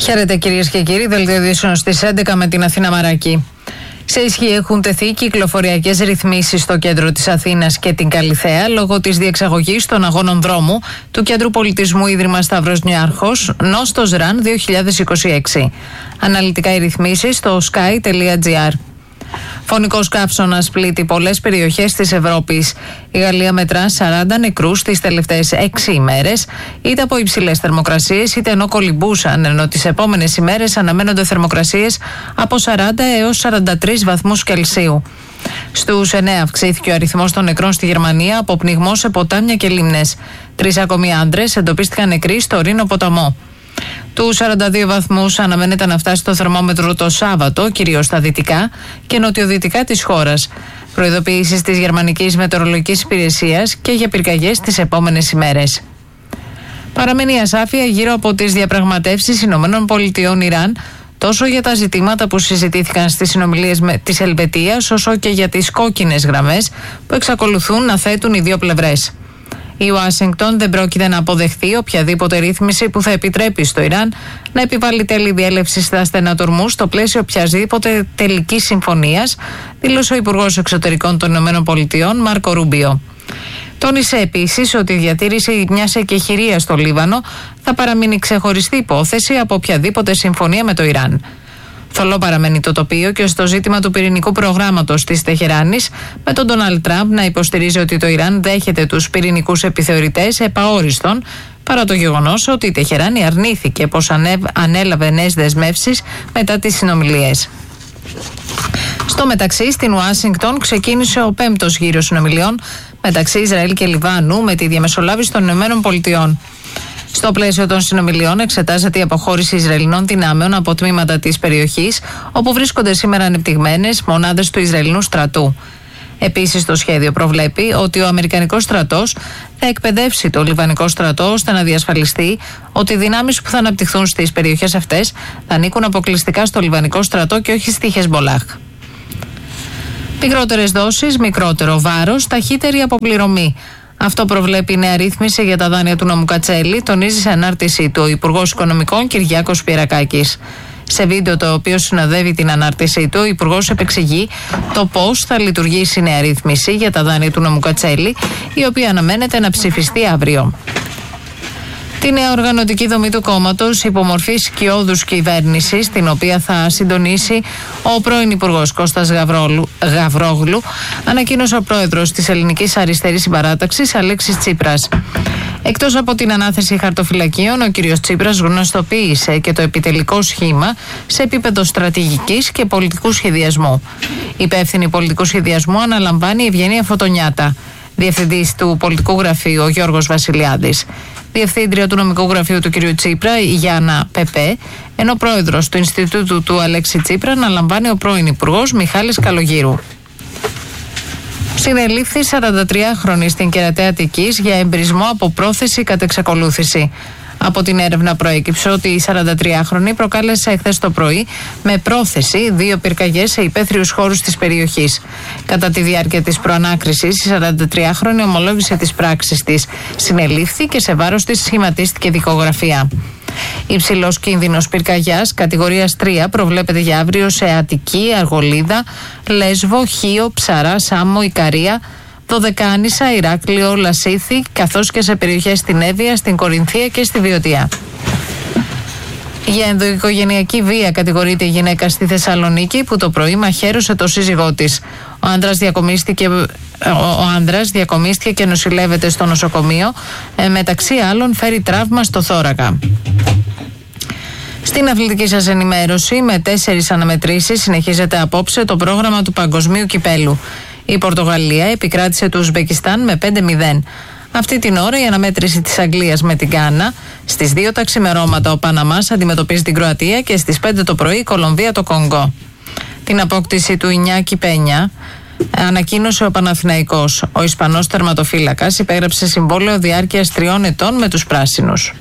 Χαίρετε κυρίες και κύριοι, δελτίο ειδήσεων στις 11 με την Αθήνα Μαράκη. Σε ισχύ έχουν τεθεί κυκλοφοριακές ρυθμίσεις στο κέντρο της Αθήνας και την Καλιθέα λόγω της διεξαγωγής των αγώνων δρόμου του Κέντρου Πολιτισμού Ίδρυμα Σταύρος Νιάρχος Νόστος Ραν 2026. Αναλυτικά οι ρυθμίσεις στο sky.gr. Φωνικός καύσωνας πλήττει πολλές περιοχές της Ευρώπης. Η Γαλλία μετρά 40 νεκρούς τις τελευταίες 6 ημέρες, είτε από υψηλές θερμοκρασίες είτε ενώ κολυμπούσαν, ενώ τις επόμενες ημέρες αναμένονται θερμοκρασίες από 40 έως 43 βαθμούς Κελσίου. Στους 9 αυξήθηκε ο αριθμός των νεκρών στη Γερμανία από πνιγμό σε ποτάμια και λίμνες. 3 ακόμη άντρες εντοπίστηκαν νεκροί στο Ρήνο ποταμό. Τους 42 βαθμούς αναμένεται να φτάσει το θερμόμετρο το Σάββατο, κυρίως στα δυτικά και νοτιοδυτικά της χώρας. Προειδοποιήσεις της Γερμανικής Μετεωρολογικής Υπηρεσίας και για πυρκαγιές τις επόμενες ημέρες. Παραμένει η ασάφεια γύρω από τις διαπραγματεύσεις ΗΠΑ-Ιράν, τόσο για τα ζητήματα που συζητήθηκαν στις συνομιλίες της Ελβετίας, όσο και για τις κόκκινες γραμμές που εξακολουθούν να θέτουν οι δύο πλευρές. Η Ουάσιγκτον δεν πρόκειται να αποδεχθεί οποιαδήποτε ρύθμιση που θα επιτρέπει στο Ιράν να επιβάλλει τέλη διέλευσης στα στενατορμούς στο πλαίσιο οποιασδήποτε τελικής συμφωνίας, δήλωσε ο Υπουργός Εξωτερικών των ΗΠΑ Μάρκο Ρούμπιο. Τόνισε επίσης ότι η διατήρηση μιας εκεχηρίας στο Λίβανο θα παραμείνει ξεχωριστή υπόθεση από οποιαδήποτε συμφωνία με το Ιράν. Θολό παραμένει το τοπίο και στο ζήτημα του πυρηνικού προγράμματος της Τεχεράνης, με τον Ντόναλντ Τραμπ να υποστηρίζει ότι το Ιράν δέχεται τους πυρηνικούς επιθεωρητές επαόριστον, παρά το γεγονός ότι η Τεχεράνη αρνήθηκε πως ανέλαβε νέες δεσμεύσεις μετά τις συνομιλίες. Στο μεταξύ, στην Ουάσιγκτον ξεκίνησε ο 5ος γύρος συνομιλιών μεταξύ Ισραήλ και Λιβάνου με τη διαμεσολάβηση των ΗΠΑ. Στο πλαίσιο των συνομιλιών εξετάζεται η αποχώρηση Ισραηλινών δυνάμεων από τμήματα της περιοχής, όπου βρίσκονται σήμερα ανεπτυγμένες μονάδες του Ισραηλινού στρατού. Επίσης, το σχέδιο προβλέπει ότι ο Αμερικανικός στρατός θα εκπαιδεύσει το Λιβανικό στρατό ώστε να διασφαλιστεί ότι οι δυνάμεις που θα αναπτυχθούν στις περιοχές αυτές θα ανήκουν αποκλειστικά στο Λιβανικό στρατό και όχι στη Χεσμολάχ. Μικρότερες δόσεις, μικρότερο βάρος, ταχύτερη αποπληρωμή. Αυτό προβλέπει η νέα ρύθμιση για τα δάνεια του νόμου Κατσέλη, τονίζει σε ανάρτησή του ο Υπουργός Οικονομικών Κυριάκος Πιερακάκης. Σε βίντεο το οποίο συνοδεύει την ανάρτησή του, ο Υπουργός επεξηγεί το πώς θα λειτουργήσει η νέα ρύθμιση για τα δάνεια του νόμου Κατσέλη, η οποία αναμένεται να ψηφιστεί αύριο. Τη νέα οργανωτική δομή του κόμματος υπομορφή σκιώδους κυβέρνησης, την οποία θα συντονίσει ο πρώην Υπουργός Κώστας Γαβρόγλου, ανακοίνωσε ο πρόεδρος της Ελληνικής Αριστερής Συμπαράταξης Αλέξης Τσίπρας. Εκτός από την ανάθεση χαρτοφυλακίων, ο κ. Τσίπρας γνωστοποίησε και το επιτελικό σχήμα σε επίπεδο στρατηγικής και πολιτικού σχεδιασμού. Υπεύθυνη πολιτικού σχεδιασμού αναλαμβάνει η Ευγενία Φωτονιάτα. Διευθυντής του πολιτικού γραφείου ο Γιώργος Βασιλιάδης. Διευθύντρια του νομικού γραφείου του κ. Τσίπρα η Γιάννα Πεπέ, ενώ πρόεδρος του Ινστιτούτου του Αλέξη Τσίπρα αναλαμβάνει ο πρώην Υπουργός Μιχάλης Καλογύρου. Συνελήφθη 43χρονη στην Κερατέα Αττικής για εμπρισμό από πρόθεση κατ' εξακολούθηση. Από την έρευνα προέκυψε ότι η 43χρονη προκάλεσε εχθές το πρωί με πρόθεση 2 πυρκαγιές σε υπαίθριους χώρους της περιοχής. Κατά τη διάρκεια της προανάκρισης, η 43χρονη ομολόγησε τις πράξεις της. Συνελήφθη και σε βάρος της σχηματίστηκε δικογραφία. Υψηλός κίνδυνος πυρκαγιάς κατηγορίας 3 προβλέπεται για αύριο σε Αττική, Αργολίδα, Λέσβο, Χίο, Ψαρά, Σάμο, Ικαρία, Δωδεκάνησα, Ηράκλειο, Λασίθι, καθώς και σε περιοχές στην Εύβοια, στην Κορινθία και στη Βιωτία. Για ενδοοικογενειακή βία κατηγορείται η γυναίκα στη Θεσσαλονίκη που το πρωί μαχαίρωσε το σύζυγό της. Ο άνδρας διακομίστηκε και νοσηλεύεται στο νοσοκομείο, μεταξύ άλλων φέρει τραύμα στο θώρακα. Στην αθλητική σας ενημέρωση, με 4 αναμετρήσεις συνεχίζεται απόψε το πρόγραμμα του Παγκοσμίου Κυπέλου. Η Πορτογαλία επικράτησε του Ουσμπεκιστάν με 5-0. Αυτή την ώρα η αναμέτρηση της Αγγλίας με την Γκάνα. Στις 2 τα ξημερώματα ο Παναμάς αντιμετωπίζει την Κροατία και στις 5 το πρωί η Κολομβία το Κονγκό. Την απόκτηση του Ινιάκη Πένια ανακοίνωσε ο Παναθηναϊκός. Ο Ισπανός τερματοφύλακας υπέγραψε συμβόλαιο διάρκειας 3 ετών με τους πράσινους.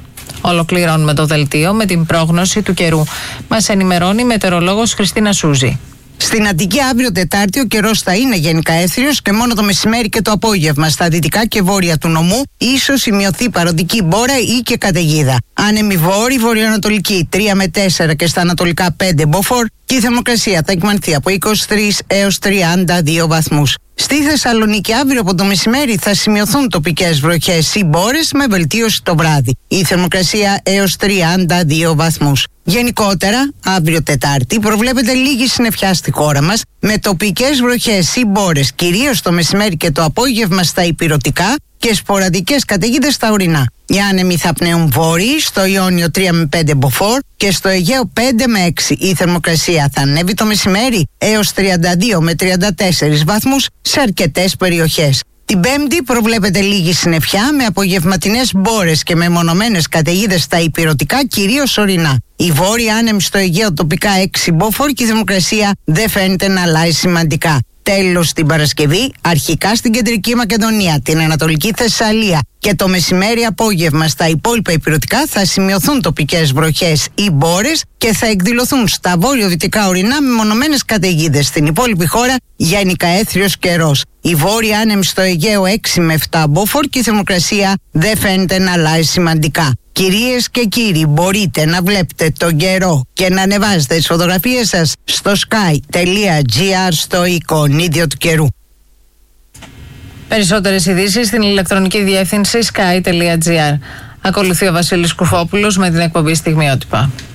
Ολοκληρώνουμε το δελτίο με την πρόγνωση του καιρού. Μας ενημερώνει η μετεωρολόγος Χριστίνα Σούζη. Στην Αττική αύριο Τετάρτη ο καιρός θα είναι γενικά έθριος και μόνο το μεσημέρι και το απόγευμα στα δυτικά και βόρεια του νομού ίσως σημειωθεί παροδική μπόρα ή και καταιγίδα. Άνεμη βόρη, βορειοανατολική 3 με 4 και στα ανατολικά 5 μποφόρ και η θερμοκρασία θα εκμανθεί από 23 έως 32 βαθμούς. Στη Θεσσαλονίκη αύριο από το μεσημέρι θα σημειωθούν τοπικές βροχές ή μπόρες με βελτίωση το βράδυ. Η θερμοκρασία έως 32 βαθμούς. Γενικότερα, αύριο Τετάρτη προβλέπεται λίγη συννεφιά στη χώρα μας με τοπικές βροχές ή μπόρες κυρίως το μεσημέρι και το απόγευμα στα ηπειρωτικά και σποραδικές καταιγίδες στα ορεινά. Οι άνεμοι θα πνέουν βόρειοι, στο Ιόνιο 3 με 5 μποφόρ και στο Αιγαίο 5 με 6. Η θερμοκρασία θα ανέβει το μεσημέρι έως 32 με 34 βαθμούς σε αρκετές περιοχές. Την Πέμπτη προβλέπεται λίγη συννεφιά με απογευματινές μπόρες και μεμονωμένες καταιγίδες στα ηπειρωτικά κυρίως ορεινά. Η βόρεια άνεμη στο Αιγαίο τοπικά 6 μποφόρ και η θερμοκρασία δεν φαίνεται να αλλάζει σημαντικά. Τέλος την Παρασκευή, αρχικά στην Κεντρική Μακεδονία, την Ανατολική Θεσσαλία και το μεσημέρι απόγευμα στα υπόλοιπα ηπειρωτικά θα σημειωθούν τοπικές βροχές ή μπόρες και θα εκδηλωθούν στα βόρειο-δυτικά ορεινά μεμονωμένες καταιγίδες. Στην υπόλοιπη χώρα γενικά έθριος καιρός. Η βόρεια άνεμη στο Αιγαίο 6 με 7 μποφόρ και η θερμοκρασία δεν φαίνεται να αλλάζει σημαντικά. Κυρίες και κύριοι, μπορείτε να βλέπετε τον καιρό και να ανεβάζετε τις φωτογραφίες σας στο sky.gr στο εικονίδιο του καιρού. Περισσότερες ειδήσεις στην ηλεκτρονική διεύθυνση sky.gr. Ακολουθεί ο Βασίλης Κουφόπουλος με την εκπομπή Στιγμιότυπα.